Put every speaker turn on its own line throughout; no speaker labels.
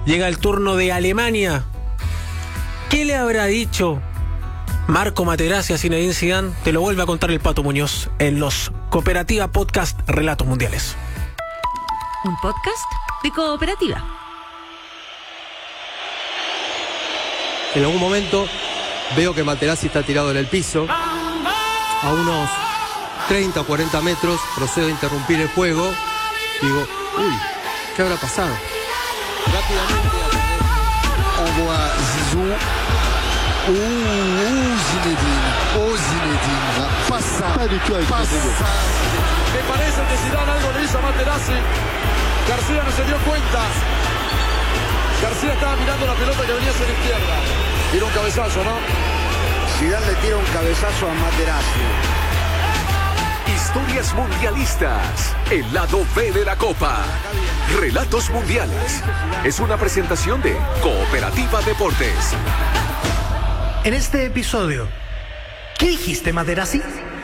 llega el turno de Alemania. ¿Qué le habrá dicho Marco Materazzi a Zinedine Zidane? Te lo vuelve a contar el Pato Muñoz en los Cooperativa Podcast Relatos Mundiales.
Un podcast de Cooperativa.
En algún momento veo que Materazzi está tirado en el piso. A unos 30 o 40 metros procedo a interrumpir el juego. Digo, uy, ¿qué habrá pasado? Rápidamente
on voit Zizou. Zinedine va pasar.
Me parece que Zidane algo le hizo a Materazzi. García no se dio cuenta. García estaba mirando la pelota que venía hacia la izquierda. Tira un cabezazo, ¿no?
Zidane le tira un cabezazo a Materazzi.
Historias mundialistas. El lado B de la Copa. Relatos Mundiales. Es una presentación de Cooperativa Deportes.
En este episodio, ¿qué dijiste, Materazzi?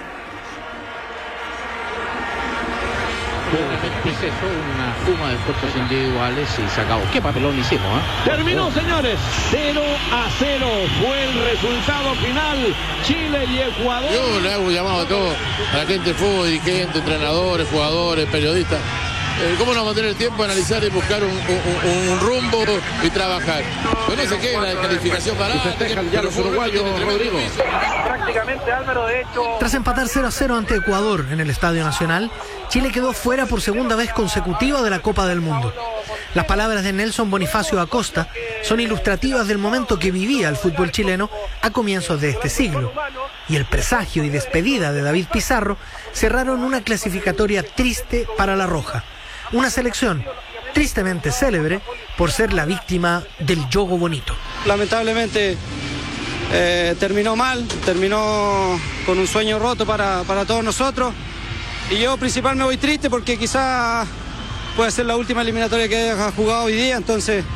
Hice una suma de esfuerzos individuales y se acabó. ¿Qué papelón hicimos?
Terminó, señores. 0-0 fue el resultado final. Chile y Ecuador.
Yo le hago un llamado a todos, a la gente de fútbol, dirigentes, entrenadores, jugadores, periodistas. ¿Cómo no vamos a tener el tiempo de analizar y buscar un rumbo y trabajar? Pero no se quede la descalificación para
ya los uruguayos, Rodrigo.
Prácticamente Álvaro, de hecho.
Tras empatar 0-0 ante Ecuador en el Estadio Nacional, Chile quedó fuera por segunda vez consecutiva de la Copa del Mundo. Las palabras de Nelson Bonifacio Acosta son ilustrativas del momento que vivía el fútbol chileno a comienzos de este siglo. Y el presagio y despedida de David Pizarro cerraron una clasificatoria triste para la Roja. Una selección tristemente célebre por ser la víctima del yogo bonito.
Lamentablemente terminó mal, terminó con un sueño roto para todos nosotros. Y yo principalmente me voy triste porque quizá puede ser la última eliminatoria que haya jugado hoy día. Entonces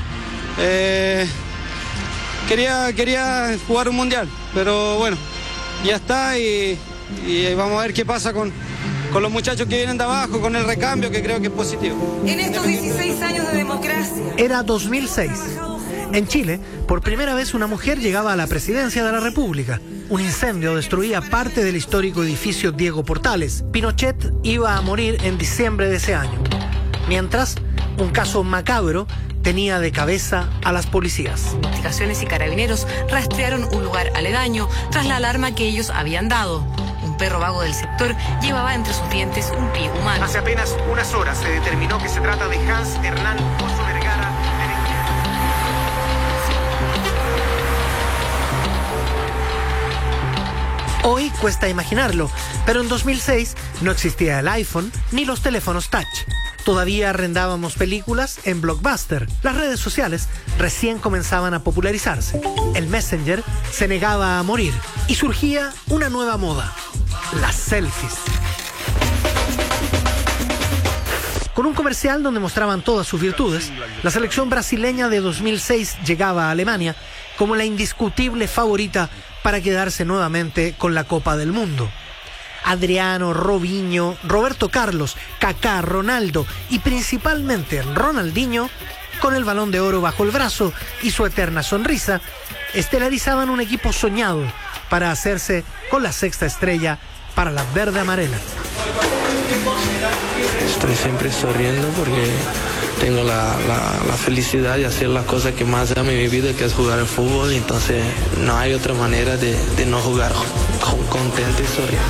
quería jugar un mundial, pero bueno, ya está y vamos a ver qué pasa con los muchachos que vienen de abajo, con el recambio, que creo que es positivo.
En estos 16 años de democracia.
Era 2006. En Chile, por primera vez una mujer llegaba a la presidencia de la República. Un incendio destruía parte del histórico edificio Diego Portales. Pinochet iba a morir en diciembre de ese año. Mientras, un caso macabro tenía de cabeza a las policías.
Investigaciones y carabineros rastrearon un lugar aledaño tras la alarma que ellos habían dado. Un perro vago del sector llevaba entre sus dientes un pie humano.
Hace apenas unas horas se determinó que se trata de Hans Hernán Pozo Vergara.
Hoy cuesta imaginarlo, pero en 2006 no existía el iPhone ni los teléfonos touch. Todavía arrendábamos películas en Blockbuster. Las redes sociales recién comenzaban a popularizarse. El Messenger se negaba a morir y surgía una nueva moda: las selfies. Con un comercial donde mostraban todas sus virtudes, la selección brasileña de 2006 llegaba a Alemania como la indiscutible favorita para quedarse nuevamente con la Copa del Mundo. Adriano, Robinho, Roberto Carlos, Kaká, Ronaldo y principalmente Ronaldinho, con el Balón de Oro bajo el brazo y su eterna sonrisa, estelarizaban un equipo soñado para hacerse con la sexta estrella para la verde amarela.
Estoy siempre sonriendo porque tengo la felicidad de hacer las cosas que más amo en mi vida, que es jugar al fútbol. Entonces no hay otra manera de no jugar contento y sonriendo.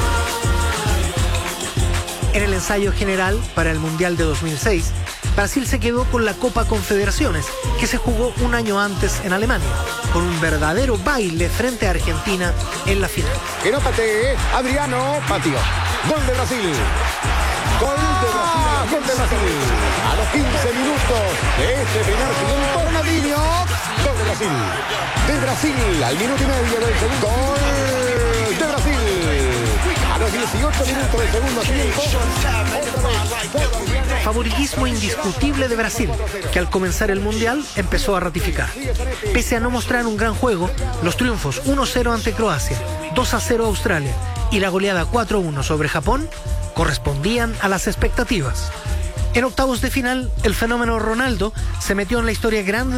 En el ensayo general para el Mundial de 2006, Brasil se quedó con la Copa Confederaciones, que se jugó un año antes en Alemania, con un verdadero baile frente a Argentina en la final.
Que no patee, Adriano pateó. Gol de Brasil. Gol de Brasil, gol de Brasil. A los 15 minutos de este primer tiempo, Ronaldinho. Gol de Brasil. De Brasil al minuto y medio del segundo. Gol de Brasil. A los 18 minutos del segundo tiempo.
Favoritismo indiscutible de Brasil, que al comenzar el Mundial empezó a ratificar. Pese a no mostrar un gran juego, los triunfos 1-0 ante Croacia, 2-0 a Australia y la goleada 4-1 sobre Japón correspondían a las expectativas. En octavos de final, el fenómeno Ronaldo se metió en la historia grande